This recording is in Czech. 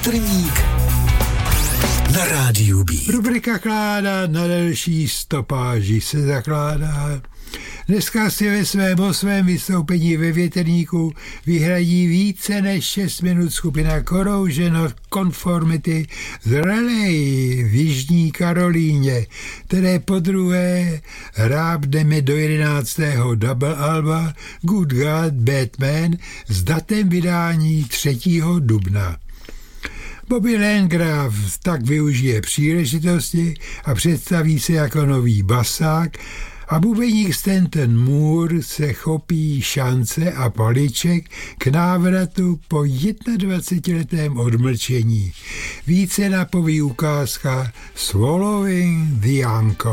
Větrník na rádiu B. Rubrika Kláda na delší stopáži se zakládá. Dneska si ve svém 8. vystoupení ve Větrníku vyhradí více než 6 minut skupina Corrosion of Conformity z Raleigh v Jižní Karolíně, které podruhé rábneme do 11. double alba Good God Bad Man s datem vydání 3. dubna. Bobby Landgraf tak využije příležitosti a představí se jako nový basák a bubeník Stanton Moore se chopí šance a paliček k návratu po 21letém odmlčení. Více napoví ukázka Swallowing the Anchor.